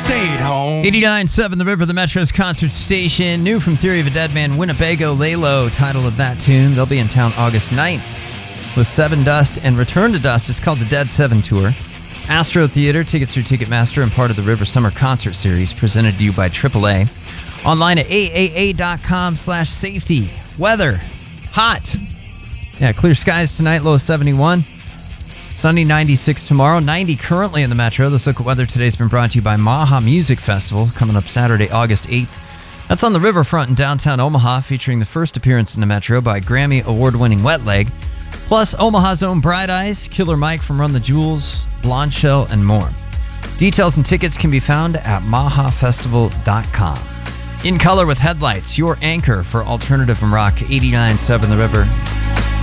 stayed home. 89.7 The River, the Metro's concert station. New from Theory of a Deadman, Winnebago Lalo, title of that tune. They'll be in town August 9th with Seven Dust and Return to Dust. It's called the Dead 7 Tour. Astro Theater, tickets through Ticketmaster and part of the River Summer Concert Series, presented to you by AAA. Online at aaa.com/safety. Weather, hot. Yeah, clear skies tonight, low of 71. Sunny 96 tomorrow, 90 currently in the Metro. This look at weather today's been brought to you by Maha Music Festival, coming up Saturday, August 8th. That's on the riverfront in downtown Omaha, featuring the first appearance in the Metro by Grammy award-winning Wet Leg, plus Omaha's own Bright Eyes, Killer Mike from Run the Jewels, Blonde Shell, and more. Details and tickets can be found at mahafestival.com. In Color with Headlights, your anchor for alternative and rock, 89.7 The River.